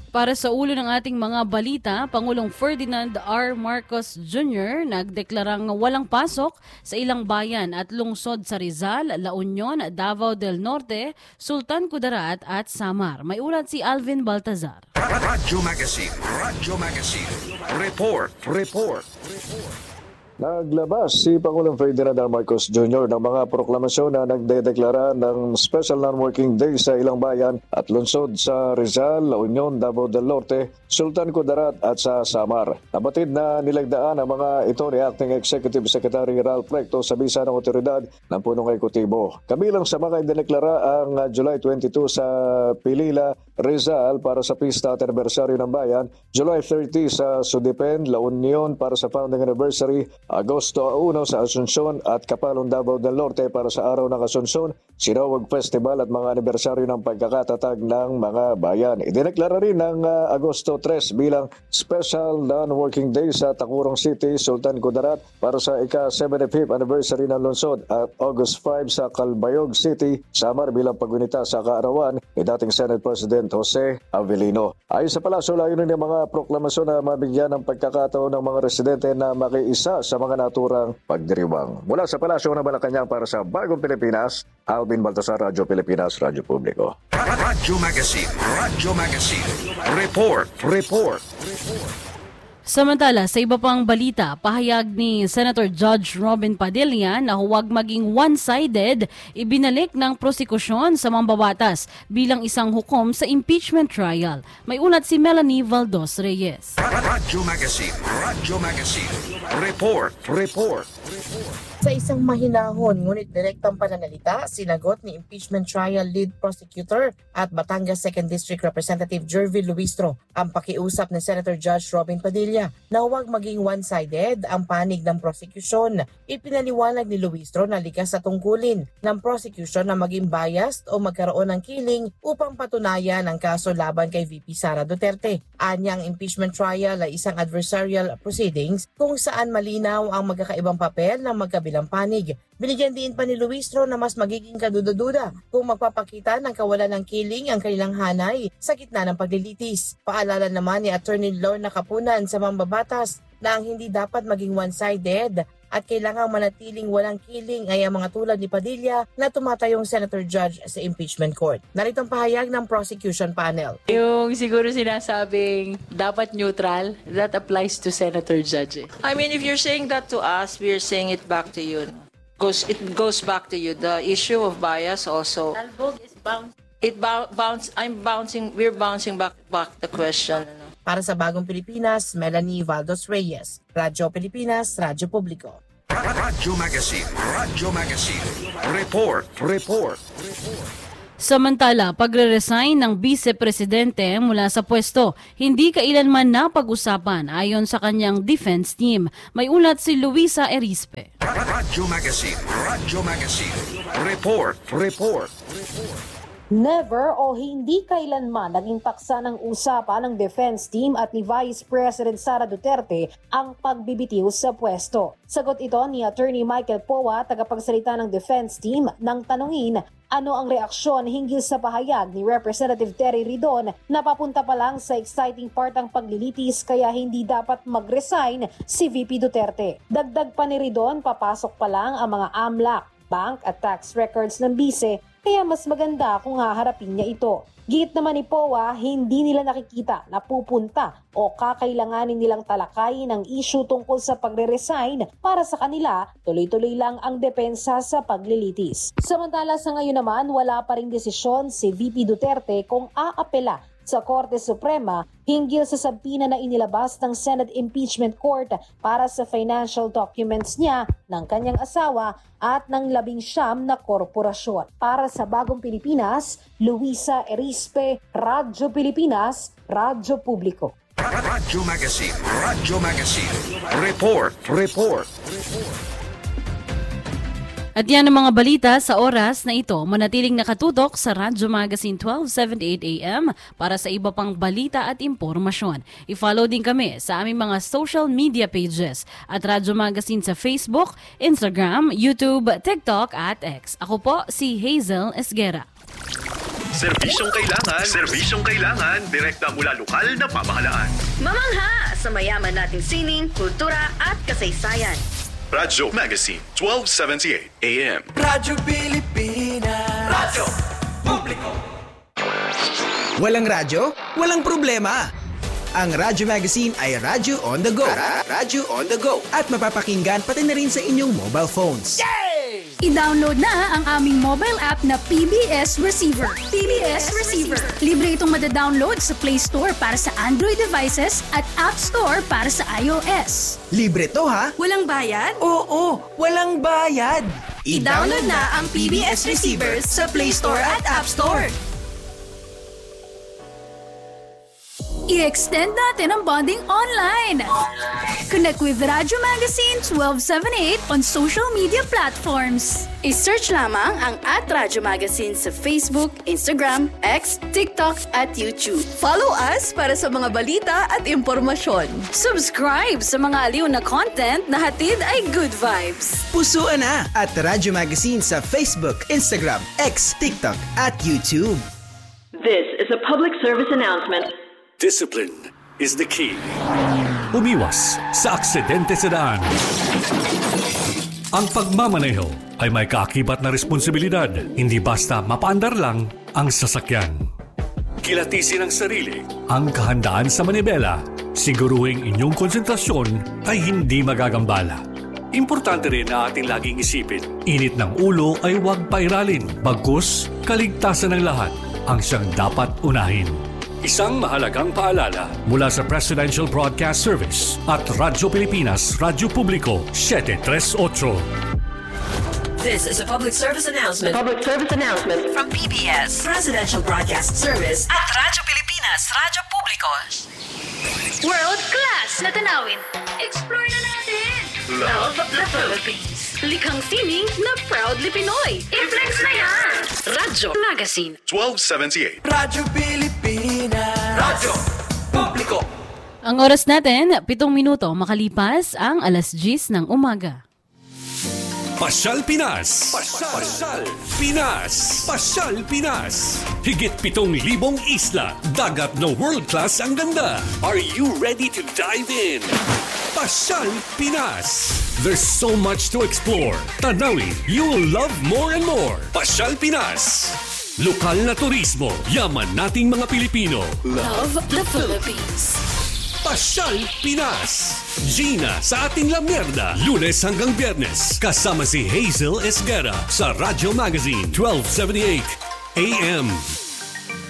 Para sa ulo ng ating mga balita, Pangulong Ferdinand R. Marcos Jr. nagdeklarang walang pasok sa ilang bayan at lungsod sa Rizal, La Union, Davao del Norte, Sultan Kudarat at Samar. May ulat si Alvin Baltazar. Radyo Magazine. Report. Naglabas si Pangulong Ferdinand R. Marcos Jr. ng mga proklamasyon na nagdedeklara ng Special Non-Working Day sa ilang bayan at lungsod sa Rizal, La Union, Davao del Norte, Sultan Kudarat at sa Samar. Nabatid na nilagdaan ang mga ito ni Acting Executive Secretary Ralph Recto sa bisa ng otoridad ng punong ekutibo. Kabilang sa mga idineklara ang July 22 sa Pilila, Rizal para sa pista at anibersaryo ng bayan, July 30 sa Sudipen, La Union para sa founding anniversary, Agosto 1 sa Asuncion at Kapalong, Davao del Norte para sa araw ng Asuncion, Sinawag Festival at mga anibersaryo ng pagkakatatag ng mga bayan. Idineklara rin ng Agosto 3 bilang Special Non-Working Day sa Tacurong City, Sultan Kudarat para sa ika-75th anniversary ng lungsod at August 5 sa Calbayog City, Samar bilang pagunita sa kaarawan ni dating Senate President Jose Avellino. Ayon sa palasyo, layunin ng mga proklamasyon na mabigyan ng pagkakataon ng mga residente na makiisa sa mga naturang pagdiriwang. Mula sa palasyo ng Malacanang para sa Bagong Pilipinas, Alvin Baltasar, Radyo Pilipinas, Radyo Publiko. Radyo Magazine. Report. Samantala, sa iba pang balita, pahayag ni Senator Judge Robin Padilla na huwag maging one-sided, ibinalik ng prosekusyon sa mambabatas bilang isang hukom sa impeachment trial. May ulat si Melanie Valdos Reyes. Radyo Magazine. Report. Sa isang mahinahon ngunit direktang pananalita, sinagot ni impeachment trial lead prosecutor at Batangas 2nd District Representative Jervy Luistro ang pakiusap ni Senator Judge Robin Padilla na huwag maging one-sided ang panig ng prosecution. Ipinaliwanag ni Luistro na likas sa tungkulin ng prosecution na maging biased o magkaroon ng killing upang patunayan ang kaso laban kay VP Sara Duterte. Anyang impeachment trial ay isang adversarial proceedings kung saan malinaw ang magkakaibang papel ng magkabilang panig. Binigyan din pa ni Luistro na mas magiging kaduda-duda kung magpapakita ng kawalan ng killing ang kanilang hanay sa gitna ng paglilitis. Paalala naman ni Attorney Lorna Kapunan sa mambabatas na ang hindi dapat maging one-sided at kailangang manatiling walang killing ay ang mga tulad ni Padilla na tumatayong Senator Judge sa impeachment court. Narito ang pahayag ng prosecution panel. Yung siguro sinasabing dapat neutral, that applies to Senator Judge. I mean, if you're saying that to us, we're saying it back to you. It goes back to you. The issue of bias also. Talbog is bound. We're bouncing back the question. Para sa Bagong Pilipinas, Melanie Valdos Reyes, Radyo Pilipinas, Radyo Publiko. Radyo Magazine. Report. Samantala, pagre-resign ng Vice-Presidente mula sa pwesto, hindi kailanman napag-usapan ayon sa kanyang defense team. May ulat si Luisa Erispe. Radyo Magazine. Report. Never o hindi kailanman naging paksa ng usapan ng defense team at ni Vice President Sara Duterte ang pagbibitiw sa pwesto. Sagot ito ni Attorney Michael Poa, tagapagsalita ng defense team, nang tanungin ano ang reaksyon hinggil sa pahayag ni Representative Terry Ridon na papunta pa lang sa exciting part ang paglilitis kaya hindi dapat mag-resign si VP Duterte. Dagdag pa ni Ridon, papasok pa lang ang mga AMLAC, bank at tax records ng bise, kaya mas maganda kung haharapin niya ito. Giit naman ni Poa, hindi nila nakikita na pupunta o kakailanganin nilang talakayin ang issue tungkol sa pagre-resign. Para sa kanila, tuloy-tuloy lang ang depensa sa paglilitis. Samantala sa ngayon naman, wala pa ring desisyon si VP Duterte kung aapela sa Korte Suprema hinggil sa sabina na inilabas ng Senate Impeachment Court para sa financial documents niya ng kanyang asawa at ng 19 na korporasyon. Para sa Bagong Pilipinas, Luisa Erispe, Radyo Pilipinas, Radyo Publiko. Radyo Magazine. Report. At yan ang mga balita sa oras na ito. Manatiling nakatutok sa Radyo Magazine 1278 AM para sa iba pang balita at impormasyon. I-follow din kami sa aming mga social media pages at Radyo Magazine sa Facebook, Instagram, YouTube, TikTok at X. Ako po si Hazel Esguera. Serbisyong kailangan, direkta mula lokal na pamahalaan. Mamangha sa mayaman nating sining, kultura at kasaysayan. Radyo Magazine, 1278 AM. Radyo Pilipinas. Radyo Publiko. Walang radyo? Walang problema. Ang Radyo Magazine ay Radyo on the go. Radyo on the go. At mapapakinggan pati na rin sa inyong mobile phones. Yay! I-download na ang aming mobile app na PBS Receiver. PBS Receiver. Libre itong madadownload sa Play Store para sa Android devices at App Store para sa iOS. Libre to ha? Walang bayad? Oo, walang bayad. I-download na ang PBS Receiver sa Play Store at App Store. I-extend natin ang bonding online. Connect with Radyo Magazine 1278 on social media platforms. I-search lamang ang @Radyo Magazine sa Facebook, Instagram, X, TikTok at YouTube. Follow us para sa mga balita at impormasyon. Subscribe sa mga aliw na content na hatid ay good vibes. Pusuan na at Radyo Magazine sa Facebook, Instagram, X, TikTok at YouTube. This is a public service announcement. Discipline is the key. Umiwas sa aksidente sa daan. Ang pagmamaneho ay may kaakibat na responsibilidad. Hindi basta mapaandar lang ang sasakyan. Kilatisin ang sarili, ang kahandaan sa manibela. Siguruhing inyong konsentrasyon ay hindi magagambala. Importante rin na ating laging isipin, init ng ulo ay huwag pairalin. Bagkus, kaligtasan ng lahat ang siyang dapat unahin. Isang mahalagang paalala mula sa Presidential Broadcast Service at Radyo Pilipinas, Radyo Publiko, 738. This is a public service announcement. Public service announcement From PBS, Presidential Broadcast Service at Radyo Pilipinas, Radyo Publiko. World class na tanawin. Explore na natin. Love the Philippines. Likhang sining na proudly Pinoy. I-flex na yan. Radyo Magazine, 1278. Radyo Pilipinas. Radyo Publiko. Ang oras natin, 7 minuto makalipas ang 10:00 ng umaga. Pasyal Pinas! Pasyal Pinas! Pasyal Pinas! Higit 7,000 isla, dagat na world-class ang ganda. Are you ready to dive in? Pasyal Pinas! There's so much to explore. Tanawin, you will love more and more. Pasyal Pinas! Lokal na turismo, yaman nating mga Pilipino. Love the Philippines. Pasyal Pinas! Gina sa ating La Mierda, Lunes hanggang Biyernes. Kasama si Hazel Esguera sa Radyo Magazine 1278 AM.